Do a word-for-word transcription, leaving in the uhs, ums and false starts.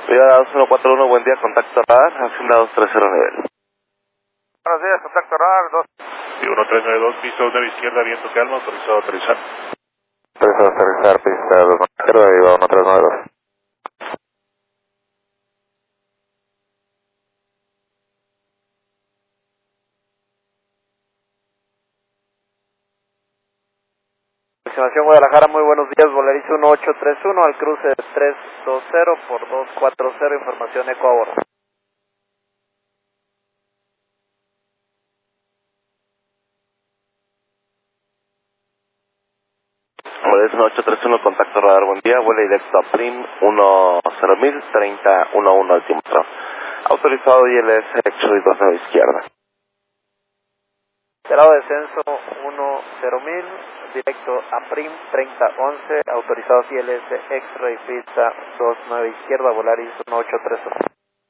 Privada dos uno cuatro uno, buen día, contacto radar, Hacienda dos tres cero nivel. Buenos días, contacto radar, dos. Sí, uno tres nueve dos, pista uno izquierda, viento calma, autorizado a aterrizar. Autorizado a aterrizar, pista dos izquierda, viva uno tres nueve dos. Estimación Guadalajara, muy buenos días, Volaris uno ocho tres uno al cruce tres dos cero por dos cuatro cero, información eco a bordo. Volaris uno ocho tres uno, contacto radar, buen día, vuela directo a Prim uno cero mil, treinta uno uno altímetro. Autorizado I L S, Exory dos nueve izquierda. Lado descenso uno cero mil, directo a Prim treinta once, autorizado I L S X-Ray pista dos nueve izquierda, Volaris uno ocho tres uno.